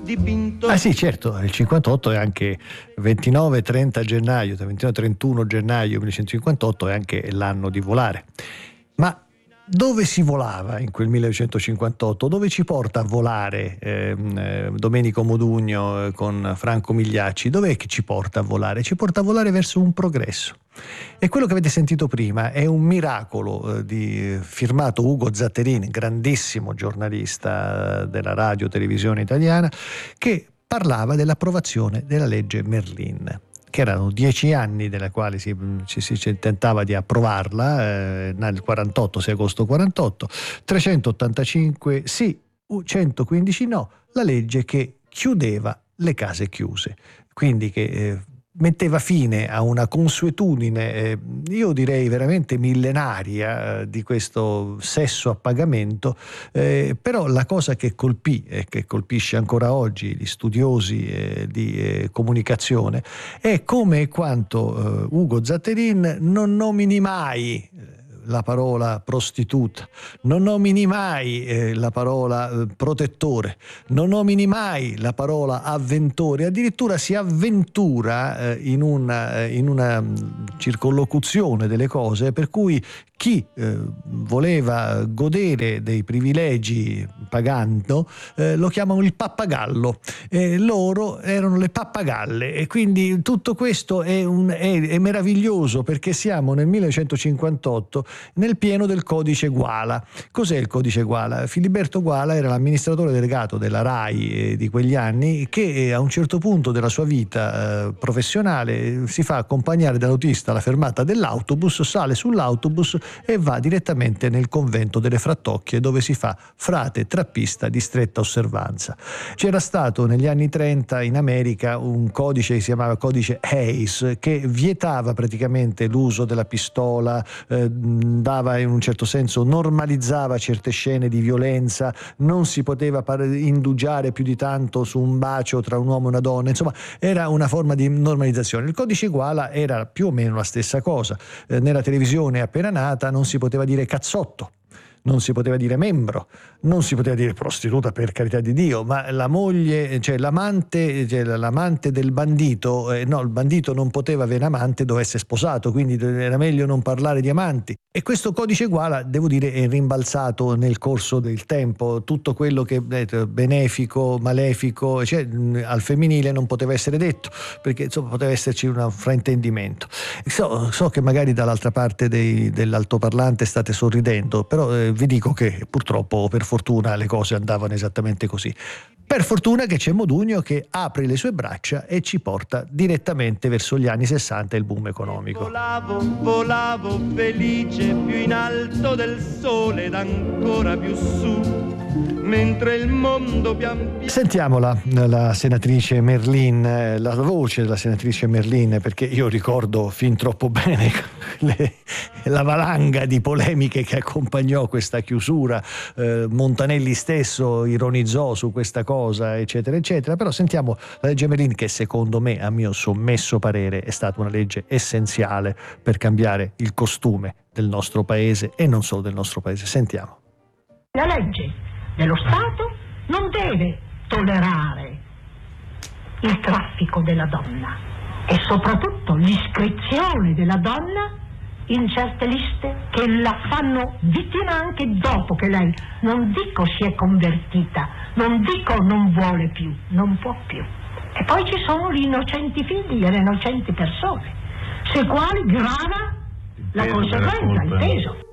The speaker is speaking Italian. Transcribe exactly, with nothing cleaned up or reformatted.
dipinto. Ah sì, certo, il cinquantotto è anche ventinove trenta gennaio, tra ventinove e trentuno gennaio millenovecentocinquantotto è anche l'anno di volare. Ma dove si volava in quel millenovecentocinquantotto? Dove ci porta a volare ehm, eh, Domenico Modugno eh, con Franco Migliacci? Dov'è che ci porta a volare? Ci porta a volare verso un progresso. E quello che avete sentito prima è un miracolo eh, di, firmato Ugo Zatterin, grandissimo giornalista eh, della radio televisione italiana, che parlava dell'approvazione della legge Merlin, che erano dieci anni della quale si, ci si tentava di approvarla, eh, nel quarantotto, sei agosto quarantotto, trecentottantacinque sì, centoquindici no, la legge che chiudeva le case chiuse, quindi che eh, metteva fine a una consuetudine, eh, io direi veramente millenaria, eh, di questo sesso a pagamento, eh, però la cosa che colpì e che colpisce ancora oggi gli studiosi eh, di eh, comunicazione è come e quanto eh, Ugo Zatterin non nomini mai la parola prostituta, non nomini mai eh, la parola eh, protettore, non nomini mai la parola avventore, addirittura si avventura eh, in una, eh, in una circonlocuzione delle cose per cui chi eh, voleva godere dei privilegi pagando eh, lo chiamano il pappagallo, e loro erano le pappagalle, e quindi tutto questo è, un, è, è meraviglioso, perché siamo nel millenovecentocinquantotto nel pieno del codice Guala. Cos'è il codice Guala? Filiberto Guala era l'amministratore delegato della RAI eh, di quegli anni, che eh, a un certo punto della sua vita eh, professionale si fa accompagnare dall'autista alla fermata dell'autobus, sale sull'autobus e va direttamente nel convento delle Frattocchie, dove si fa frate trappista di stretta osservanza. C'era stato negli anni trenta in America un codice che si chiamava codice Hayes, che vietava praticamente l'uso della pistola, eh, dava in un certo senso, normalizzava certe scene di violenza, non si poteva par- indugiare più di tanto su un bacio tra un uomo e una donna, insomma era una forma di normalizzazione. Il codice Guala era più o meno la stessa cosa. Eh, nella televisione appena nata non si poteva dire cazzotto, non si poteva dire membro, non si poteva dire prostituta, per carità di Dio, ma la moglie, cioè l'amante, cioè l'amante del bandito, eh, no, il bandito non poteva avere amante, doveva essere sposato, quindi era meglio non parlare di amanti. E questo codice Guala, devo dire, è rimbalzato nel corso del tempo. Tutto quello che è benefico, malefico, cioè, al femminile non poteva essere detto, perché insomma poteva esserci un fraintendimento. So, so che magari dall'altra parte dei, dell'altoparlante state sorridendo, però eh, vi dico che purtroppo, per fortuna, le cose andavano esattamente così. Per fortuna che c'è Modugno che apre le sue braccia e ci porta direttamente verso gli anni sessanta e il boom economico. Volavo, volavo felice più in alto del sole ed ancora più su, mentre il mondo pian piano... Sentiamola, la senatrice Merlin, la voce della senatrice Merlin, perché io ricordo fin troppo bene le, la valanga di polemiche che accompagnò questa chiusura. eh, Montanelli stesso ironizzò su questa cosa, eccetera eccetera. Però sentiamo la legge Merlin, che secondo me, a mio sommesso parere, è stata una legge essenziale per cambiare il costume del nostro paese e non solo del nostro paese. Sentiamo. La legge dello Stato non deve tollerare il traffico della donna e soprattutto l'iscrizione della donna in certe liste che la fanno vittima anche dopo che lei, non dico si è convertita, non dico non vuole più, non può più. E poi ci sono gli innocenti figli e le innocenti persone, sui quali grava la conseguenza, il peso.